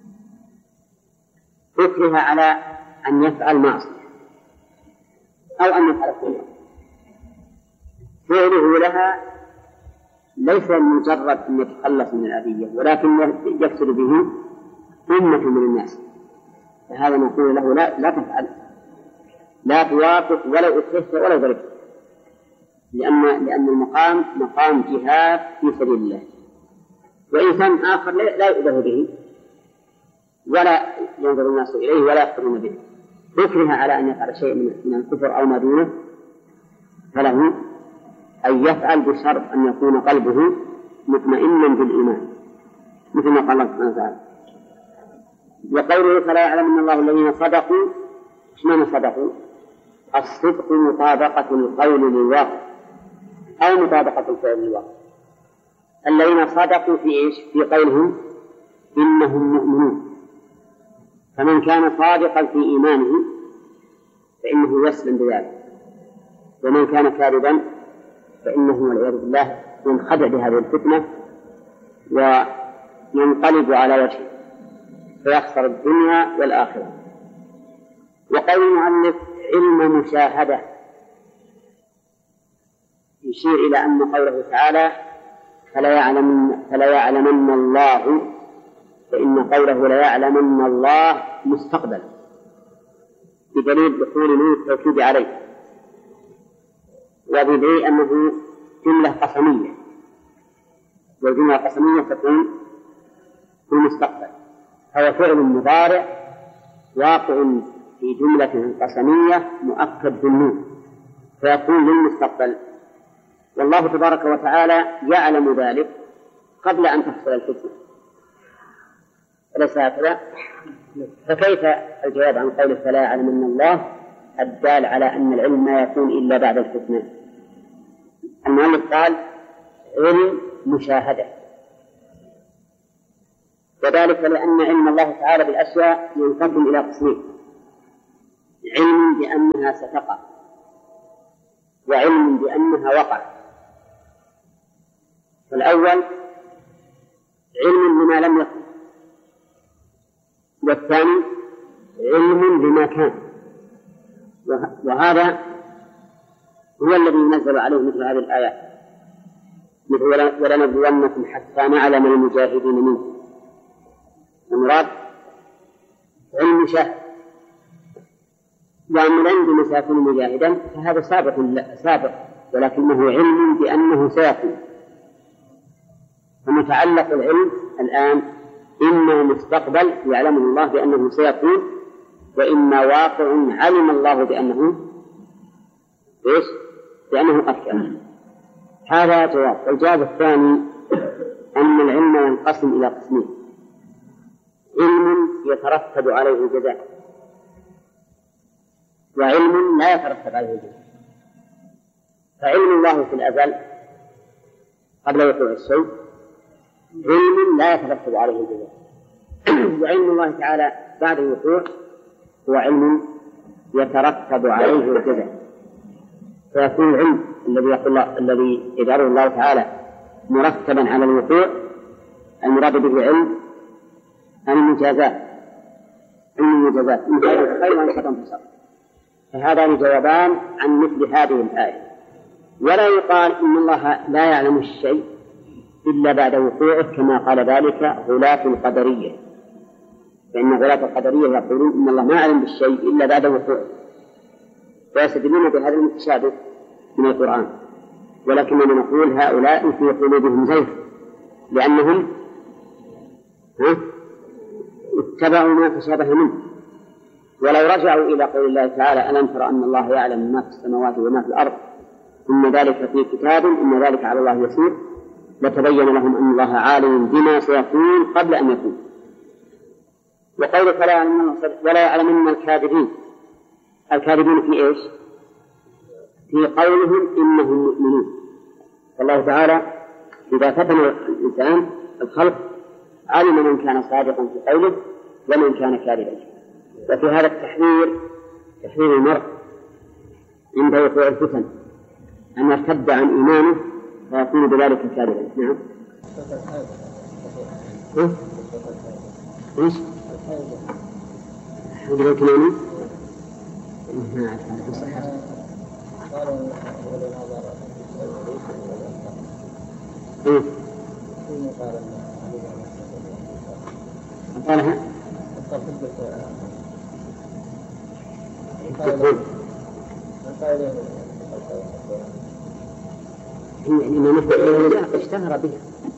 أكره على أن يفعل معصية أو أن يفعل كفرا، فعله لها ليس مجرد أن يتخلص من الأذية ولكن يكسر به أمة من الناس، فهذا نقول له لا, لا تفعل، لا توافق ولو أكرهت ولو ضربت، لأن, لأن المقام مقام جهاد في سبيل الله. وإنسان آخر لا يؤذه به ولا ينظر الناس إليه ولا يقترون به، يكره على أن يفعل شيء من الكفر أو ما دونه، فله أن يفعل بشرط أن يكون قلبه مطمئنا بالإيمان، مثل ما قال الله سبحانه وتعالى. وقوله فلا يعلمن الله الذين صدقوا، ايش معنى صدقوا؟ الصدق مطابقة القول للواقع أو مطابقة الفعل للواقع. الذين صدقوا في إيش؟ في قولهم إنهم مؤمنون، فمن كان صادقا في إيمانه فإنه يسلم بذلك، ومن كان كاذبا فإنه والعياذ بالله ينخدع بهذه الفتنة وينقلب على وجهه فيخسر الدنيا والآخرة. وقول المؤلف علم مشاهدة يشير إلى أن قوله تعالى فلا يعلمن, فلا يعلمن الله، فإن قوله لا يعلمن الله مستقبل بدليل دخول نون التوكيد عليه، وبدليل أنه جملة قسمية، والجملة القسمية تكون في المستقبل، هو فعل مضارع واقع في جملة قسمية مؤكد بالنون فيكون للمستقبل، والله تبارك وتعالى يعلم ذلك قبل أن تحصل الفتنة، أليس هكذا؟ فكيف الجواب عن قوله فلا يعلمن الله الدال على أن العلم ما يكون إلا بعد الفتنة؟ المؤلف قال علم مشاهدة، وذلك لأن علم الله تعالى بالأشياء ينقسم إلى قسمين: علم بأنها ستقع، وعلم بأنها وقعت. فالأول علم بما لم يكن، والثاني علم بما كان. وهذا هو الذي ينزل عليه مثل هذه الآيات، مثل ولنبلونكم حتى نعلم المجاهدين منكم. المراد علم شاهد، وأما العلم بمساكن مجاهدا فهذا سابق سابق ولكنه علم بأنه سيكون. فمتعلق العلم الآن إما مستقبل يعلمه الله بأنه سيكون، وإما واقع علم الله بأنه إيش؟ بأنه قد كان. هذا جواب. الجواب الثاني أن العلم ينقسم إلى قسمين: علم يترتب عليه الجزاء، وعلم لا يترتب عليه الجزاء. فعلم الله في الأزل قبل وقوع الشيء علم لا يترتب عليه الجزاء، وعلم الله تعالى بعد الوقوع هو علم يترتب عليه الجزاء. فيكون العلم الذي يقول الذي يجعله الله تعالى مرتبا على الوقوع المراد به علم المجازات، علم المجازات إن كان خير وإن كان شر. فهذان جوابان عن مثل هذه الآية. ولا يقال إن الله لا يعلم الشيء إلا بعد وقوعه كما قال ذلك غلاة القدرية، فإن غلاة القدرية يقولون إن الله ما يعلم بالشيء إلا بعد وقوعه، ويستدلون بهذا المتشابه من القرآن. ولكننا نقول هؤلاء في قلوبهم زيغ، لأنهم اتبعوا ما تشابه منه. ولو رجعوا إلى قول الله تعالى ألم تر أن الله يعلم ما في السماوات وما في الأرض إن ذلك في كتاب إن ذلك على الله يسير، لتبين لهم أن الله عالم بما سيكون قبل أن يكون. وقول فلا يعلمن ولا يعلمن الكاذبين، الكاذبين في إيش؟ في قولهم إنهم مؤمنون. فالله تعالى إذا فتن الإنسان الخلق علم من كان صادقا في قوله ومن كان كاذبا. وفي هذا التحذير تحذير المرء عند وقوع الفتن أن يرتد عن إيمانه فيكون بذلك كاذبا. نعم. إيش؟ حدود الكناني؟ ما أعرف هذا الصحة. إيه؟ قالها؟ يعني ما مثل اشتهر بها.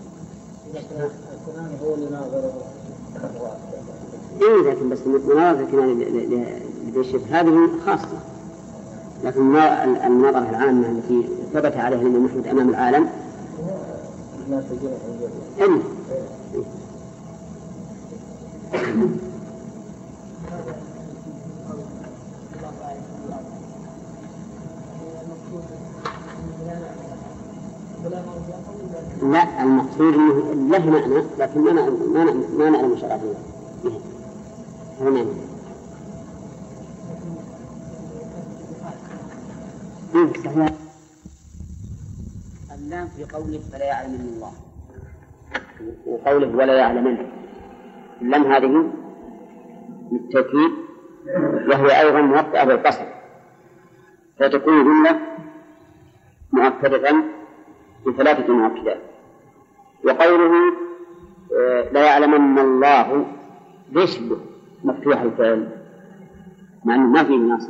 إيه لكن بس مناظرة كمان للشيخ هذه خاصة، لكن المناظرة العامة التي ثبت عليها الإمام أحمد أمام العالم إيه. لا المقصود انه له معنى لكن ما ما ما نعلم شرعه به. هذا معنى. إيه صحيح. اللام في قوله فلا يعلمن الله وقوله ولا يعلمن، اللام هذه بالتأكيد وهي أيضا موطئة بالقصر، فتكون جملة مؤكدة بثلاثة مؤكدات. وقوله لا يعلمن الله يشبه مفتوح الفعل مع أنه ما فيه ناصب،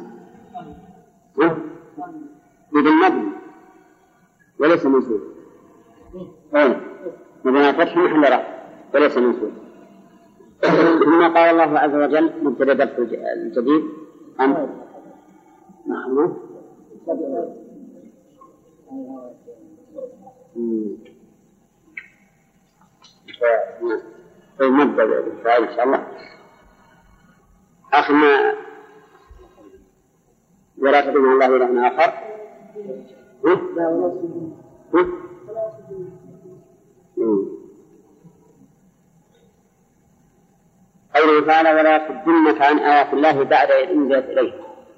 إذا مبني وليس منصوب. أي مبنى فتح محل رفع وليس منصوب. ثم قال الله عز وجل مبتدأ درس الجديد أم نعم فنبدأ بالفعل إن شاء الله. آخر ما ولا تدعوا الله إلها آخر قوله تعالى ولا يصدنك عن آيات الله بعد إذ أنزلت إليك.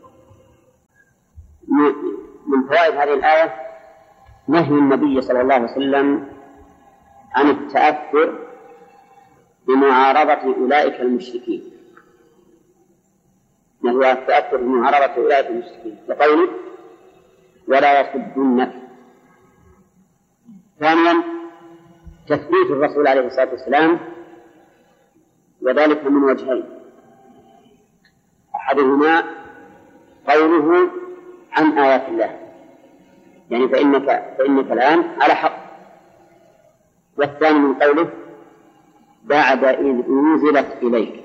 من فوائد هذه الآية نهي النبي صلى الله عليه وسلم عن التأثر بمعارضة أولئك المشركين، نهي التأثر بمعارضة أولئك المشركين لقوله ولا يصدنك. ثانيا تثبيت الرسول عليه الصلاة والسلام، وذلك من وجهين: أحدهما قوله عن آيات الله، يعني فإنك, فإنك الآن على حق، والثاني من قوله بعد إذ أنزلت إليك،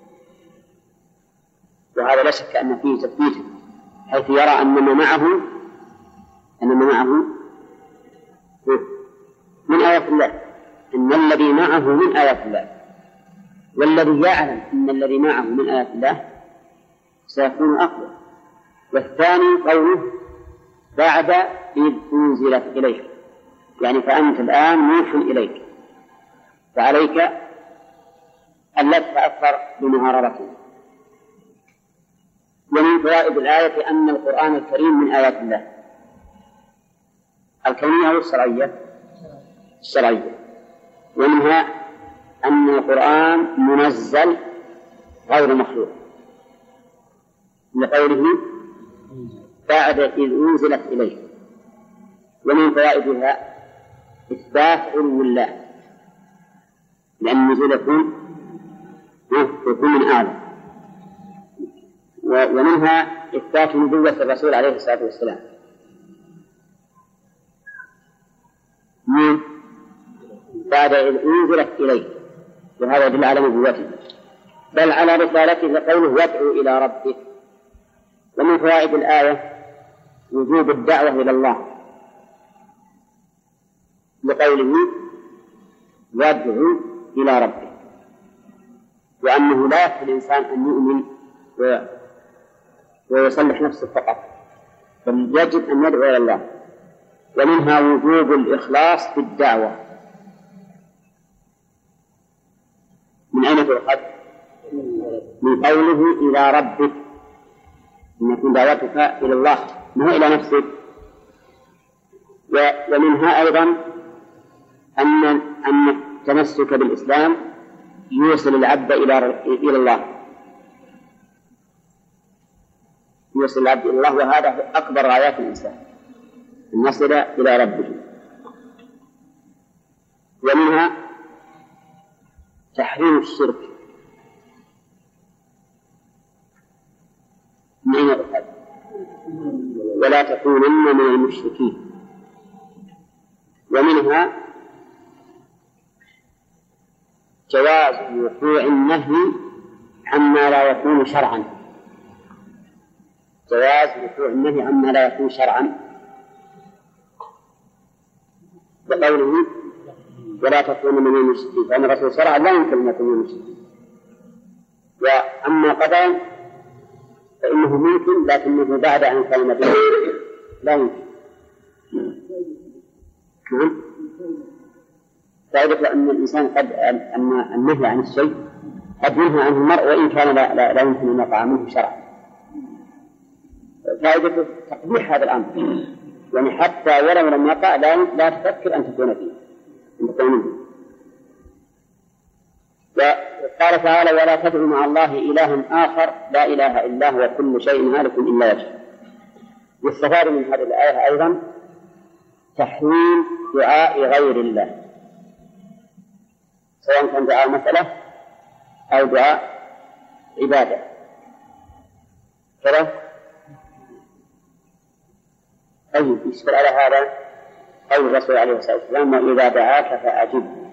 وهذا لا شك أن فيه تثبيت، حيث يرى أن من معه أن من معه من آيات الله، إن الذي معه من آيات الله، والذي يعلم أن الذي معه من آيات الله سيكون أقوى. والثاني قوله بعد إذ أنزلت إليك، يعني فأنت الآن موحى إليك، فعليك أن لا تتأثر بمعارضته. ومن فوائد الآية أن القرآن الكريم من آيات الله الكونية والشرعية الشرعية، ومنها أن القرآن منزل غير مخلوق، لقوله بعد إذ أنزلت إليه. ومن فوائدها إثبات علو الله، لأن النزول يكون يكون من أعلى. ومنها إثبات نبوة الرسول عليه الصلاة والسلام من بعد إذ أنزلت إليه، وهذا يدل على نبوته بل على رسالته، لقوله وادعو إلى ربك. ومن فوائد الآية وجوب الدعوة إلى الله، لقوله وادعو إلى ربك، وأنه لا يكفي الإنسان أن يؤمن ويصلح نفسه فقط، بل يجب أن يدعو إلى الله. ومنها وجوب الإخلاص في الدعوة. من أين تؤخذ؟ من قوله إلى ربك، أن يكون دعوتك إلى الله مو إلى نفسك. ومنها أيضا أن أن التمسك بالإسلام يوصل العبد إلى إلى الله، يوصل العبد إلى الله، وهذا أكبر غايات الإنسان أن يصل إلى ربه. ومنها تحريم الشرك. من أين أخذ؟ ولا تكونن من المشركين. ومنها جواز وقوع النهي عما لا يكون شرعا، جواز وقوع النهي عما لا يكون شرعا، بقوله ولا تكونوا من المشركين، فإن الرسول شرعا لا يمكن أن يكون من المشركين. وأما قضاء فإنه ممكن، لكنه بعد أن كلمة لا يمكن. نعم. فائدة أن الإنسان قد أن النهي عن الشيء قد ينهى عنه المرء وإن كان لا, لا, لا يمكن أن يقع منه شرعا. فائدة تقبيح هذا الأمر، يعني حتى ولو لم يقع لا, لا تفكر أن تكون فيه، أن تكون منه. وقال تعالى ولا تدعوا مع الله إلها آخر لا إله إلا هو كل شيء هالك إلا وجهه. والستفاد من هذه الآية أيضا تحريم دعاء غير الله، سواء كان دعاء مسألة أو دعاء عبادة. كذا طيب يشكل على هذا قول الرسول عليه الصلاة والسلام وإذا دعاك فأجب.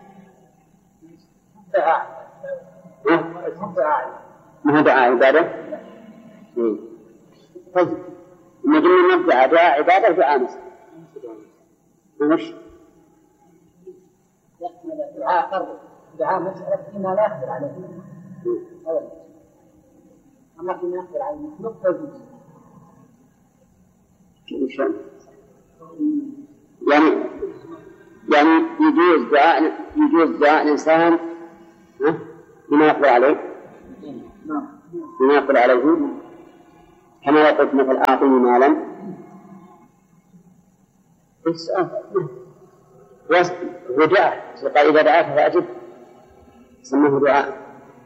ما هو دعاء عبادة؟ طيب نجمع نبدأ دعاء عبادة ودعاء مسألة. مش دعاء قرب دعاء مسألة فيما لا يقدر عليه أولا، أما فيما يقدر عليه نقطة يعني يعني يجوز دعاء يجوز دعاء الإنسان بما يقول عليه بما يقول عليه كما لو قلت مثل أعطني مالا هو دعاء قال إذا دعاك فأجب سموه دعاء.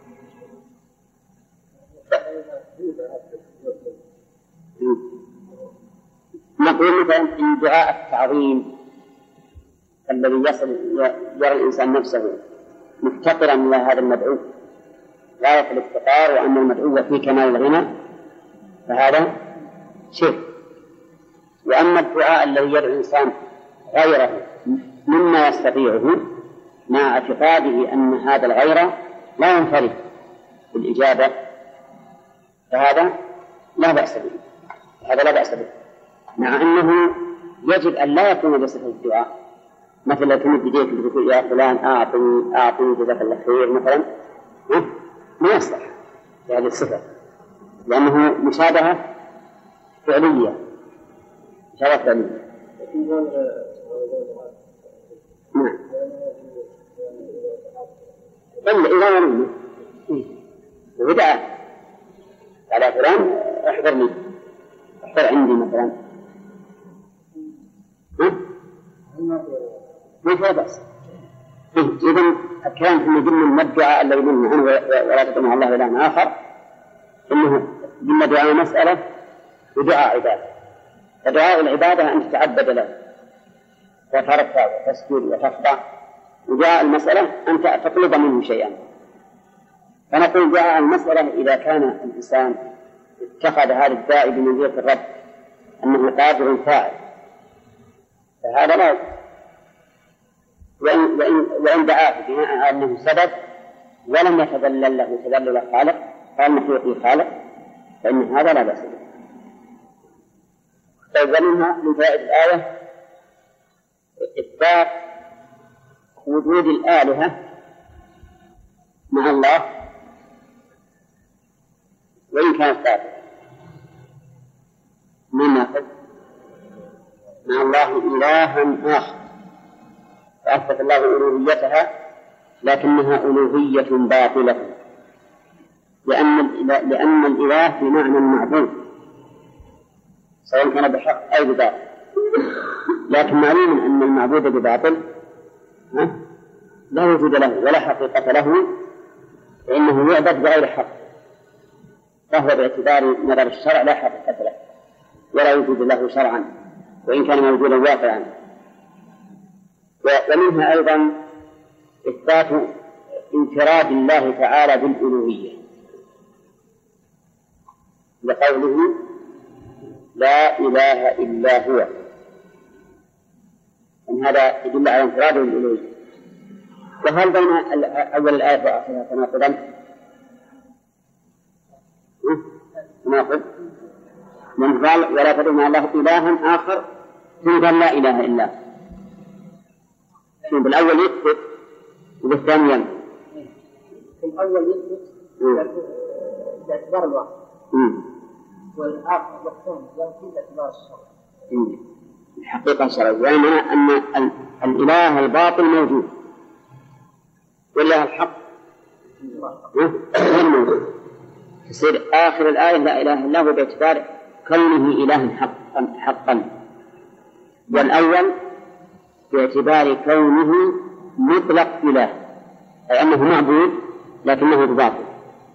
نقول مثلا إن دعاء التعظيم الذي يصل يرى الإنسان نفسه مفتقرا إلى هذا المدعو غاية الافتقار وأن المدعو فيه كمال الغنى فهذا شرك. وأما الدعاء الذي يدعو الإنسان غيره مما يستطيعه مع اعتقاده أن هذا الغير لا ينفرد بالإجابة فهذا لا بأس به هذا لا بأس به مع أنه يجب أن لا يكون بصفة الدعاء. مثلا لو كنت بديك تقول يا فلان أعطني أعطني جزاك الله خير مثلا ما يصلح بهذه الصفة لأنه مشابهة فعلية مشابهة فعلية. نعم إلا إذا وليه وبدأ على فلان احضرني احضر عندي مثلا ما في بأس. إذن الكلام في ضمن الدعاء الذي منه عنه ولا تدعو الله إلى آخر إنه ضمن دعاء مسألة ودعاء عبادة. فدعاء العبادة أن تتعبد له وترفع وتسجد وتخضع ودعاء المسألة أن تطلب منه شيئا. فنقول دعاء المسألة إذا كان الإنسان اتخذ هذا الداعي بمنزلة الرب أنه قادر فاعل فهذا لا وإن, وإن, وإن دعاه بناء على أنه سبب ولم يتذلل له تذلل الخالق قال مخلوقي خالق فإن هذا لا بأس به. فإذنها من فائدة الآية إثبات وجود الآلهة مع الله وإن كانت ثابتة من ناخذ مع الله إلها آخر فأثبت الله ألوهيتها لكنها ألوهية باطلة لأن لأن الإله بمعنى المعبود سواء كان بحق أو بباطل لكن معلوم أن المعبود بباطل لا وجود له ولا حقيقة له فإنه يعبد بغير حق فهو باعتبار نظر الشرع لا حقيقة له ولا وجود له شرعا وإن كان موجودا واقعا. ومنها أيضا إثبات انفراد الله تعالى بالألوهية لقوله لا إله إلا هو أن هذا يدل على انفراده بالألوهية. وهل بين أول الآية وآخرها تناقضا؟ تناقض من قال ولا تدعو مع الله إلها آخر ثم قال لا إله إلا هو بالأول يثبت وبالثاني ينفي. في الأول يثبت باعتبار الواقع والآخر والثاني ينفي باعتبار الشرع الحقيقة الشرعية يعني أن الإله الباطل موجود والله الحق غير موجود. يصير آخر الآية لا إله إلا هو باعتبار كونه إله حقا حقا والأول باعتبار كونه مطلق إله أي أنه معبود لكنه بباطل.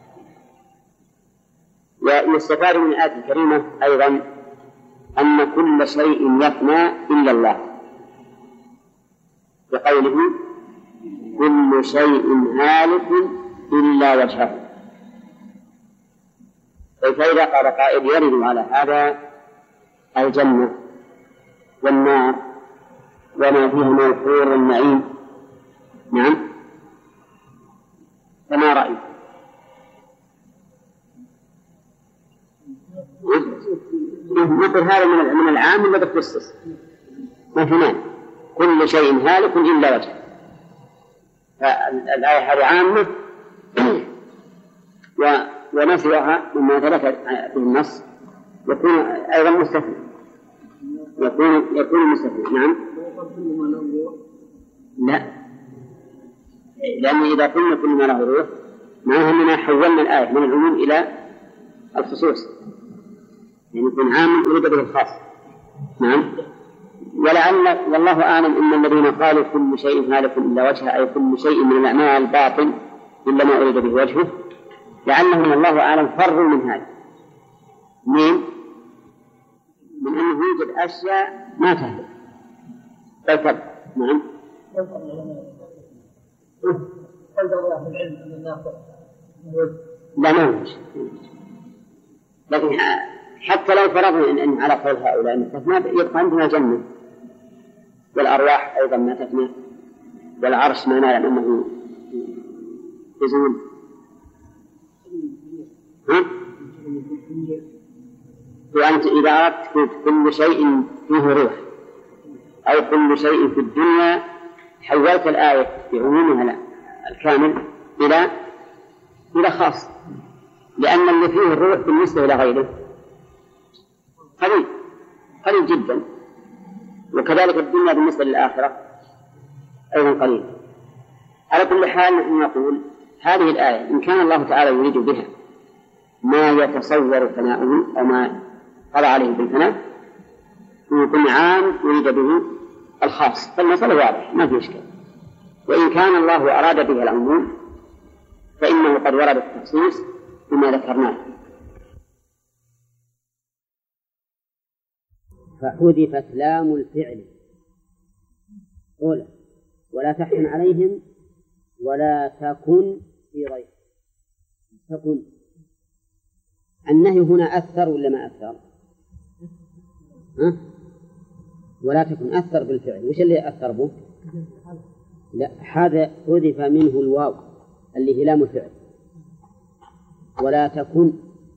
ويستفاد من الآية الكريمة أيضا أن كل شيء يفنى إلا الله بقوله كل شيء هالك إلا وجهه. فإذا قال قائل يرد على هذا الجنة والنار وما فيها من الحور والنعيم نعم فما رأيك؟ مثل هذا من العام ولا بالخصوص ما في مانع كل شيء هالك إلا وجهه. فالآية هذه عامة ونسيها مما ثبت في النص يكون أيضا مستثنى يكون يكون مستثنى. نعم لا لأن إذا قلنا كل ما له روح معناها أننا حولنا الآية من العموم إلى الخصوص، يعني يكون عام أريد به الخاص. نعم. ولعل والله أعلم إن الذين قالوا كل شيء هالك إلا وجهه، أي كل شيء من الأعمال باطل إلا ما أريد به وجهه، لعلهم الله أعلم فروا من هذا، من من أنه يوجد أشياء ما تهلك بل تبقى. نعم. لا ما هوش. لكن حتى لو فرضنا إن على قول هؤلاء المستثنى يبقى عندنا جنة، والأرواح أيضا ما تفنى، والعرش ما نعلم أنه يزول. ها؟ وأنت إذا أردت كل شيء فيه روح أو كل شيء في الدنيا حولت الآية بعمومها الكامل إلى إلى خاص، لأن اللي فيه الروح بالنسبة إلى غيره قليل قليل جدا، وكذلك الدنيا بالنسبة للآخرة أيضا قليل. على كل حال نحن نقول هذه الآية إن كان الله تعالى يريد بها ما يتصور فناؤه أو ما قضى عليه بالفناء يكون عام يريد به الخاص، فالمسألة واضحة ما في إشكال. وإن كان الله أراد به العموم فإنه قد ورد التخصيص بما ذكرناه. فحذفت لام الفعل أولى ولا تحن عليهم ولا تكن في غير تكن. النهي هنا أثر ولا ما أثر؟ ها؟ ولا تكن أثر بالفعل. وش اللي أثر به؟ لا، هذا حذف منه الواو اللي هي لام الفعل. ولا تكن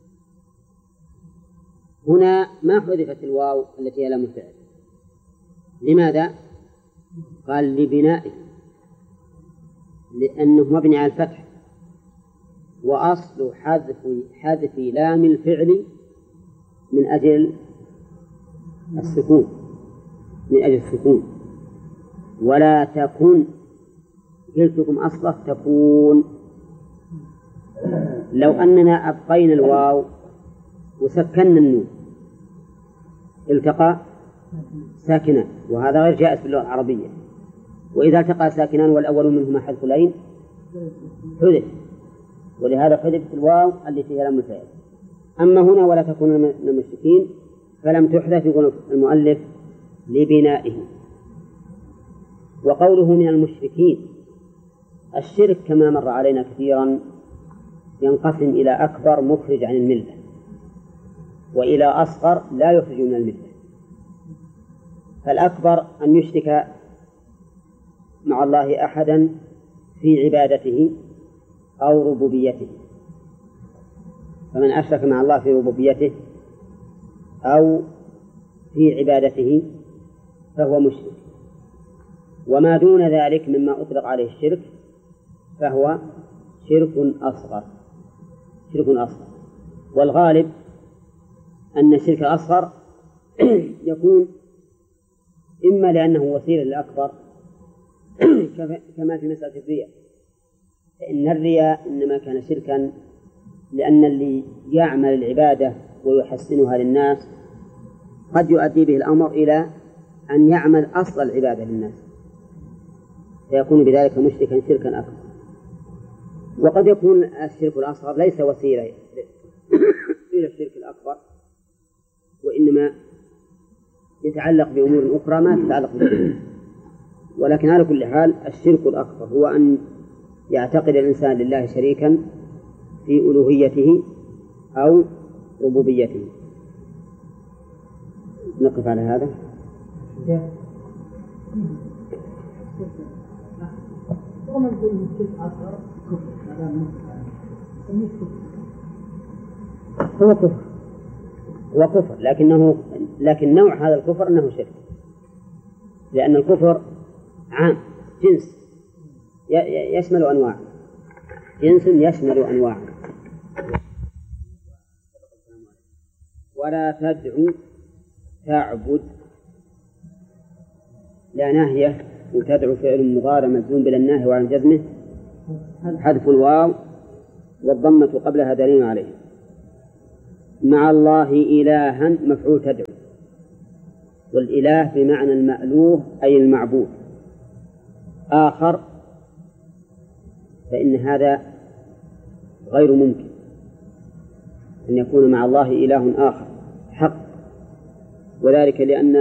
هنا ما حذفت الواو التي هي لام الفعل. لماذا؟ قال لبنائه، لأنه مبني على الفتح، وأصل حذف حذف لام الفعل من أجل السكون من أجل السكون. ولا تكن قلتكم أصله تكون. لو أننا أبقينا الواو وسكننا النون التقى ساكنان، وهذا غير جائز في اللغة العربية. وإذا التقى ساكنان والأول منهما حذف لين حذف، ولهذا حذفت الواو التي هي لام الفعل. أما هنا ولا تكون من المشركين فلم تحذف، يقول المؤلف لبنائه. وقوله من المشركين، الشرك كما مر علينا كثيرا ينقسم إلى أكبر مخرج عن الملة، وإلى أصغر لا يخرج من الملة. فالأكبر أن يشرك مع الله أحدا في عبادته أو ربوبيته، فمن أشرك مع الله في ربوبيته أو في عبادته فهو مشرك. وما دون ذلك مما أطلق عليه الشرك فهو شرك أصغر شرك أصغر والغالب أن الشرك الأصغر يكون إما لأنه وسيلة للأكبر كما في مسألة الرياء، فإن الرياء إنما كان شركا لأن اللي يعمل العبادة ويحسنها للناس قد يؤدي به الأمر إلى أن يعمل أصل العبادة للناس، فيكون بذلك مشركا شركا أكبر. وقد يكون الشرك الأصغر ليس وسيلة إلى الشرك الأكبر، وإنما يتعلق بأمور أخرى ما تتعلق بالشرك. ولكن على كل حال الشرك الأكبر هو أن يعتقد الإنسان لله شريكا في ألوهيته أو ربوبيته. نقف على هذا. هو كفر هو كفر لكنه لكن نوع هذا الكفر أنه شرك، لأن الكفر عام جنس يشمل أنواع جنس يشمل أنواع. ولا تدعو تعبد لا ناهية، وتدعو فعل مضارع مجزوم بلا الناهي وعن جزمه حذف الواو والضمة قبلها دليل عليه. مع الله إلها مفعول تدعو، والإله بمعنى المألوه أي المعبود. آخر فإن هذا غير ممكن أن يكون مع الله إله آخر حق، وذلك لأن